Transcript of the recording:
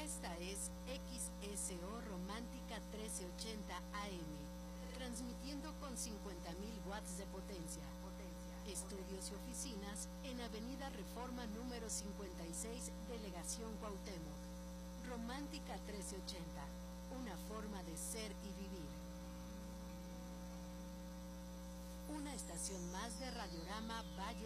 Esta es XSO Romántica 1380 AM, transmitiendo con 50.000 watts de potencia. Estudios y oficinas en Avenida Reforma número 56, Delegación Cuauhtémoc. Romántica 1380, una forma de ser y vivir. Una estación más de Radiorama Valle